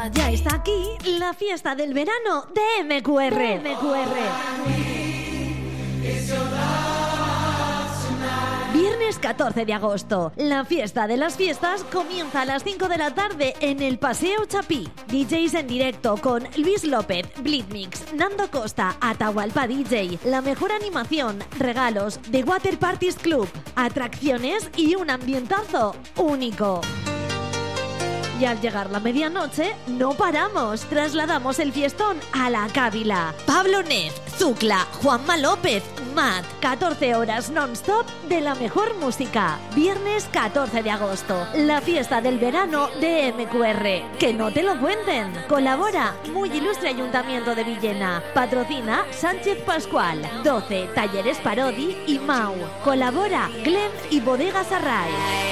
Ya está aquí la fiesta del verano de MQR. Viernes 14 de agosto. La fiesta de las fiestas comienza a las 5 de la tarde en el Paseo Chapí. DJs en directo con Luis López, Blitmix, Nando Costa, Atahualpa DJ, la mejor animación, regalos, The Water Parties Club, atracciones y un ambientazo único. Y al llegar la medianoche, no paramos. Trasladamos el fiestón a la Cávila. Pablo Nez, Zucla, Juanma López, Matt. 14 horas non-stop de la mejor música. Viernes 14 de agosto. La fiesta del verano de MQR. Que no te lo cuenten. Colabora Muy Ilustre Ayuntamiento de Villena. Patrocina Sánchez Pascual. 12 Talleres Parodi y Mau. Colabora Glenn y Bodegas Array.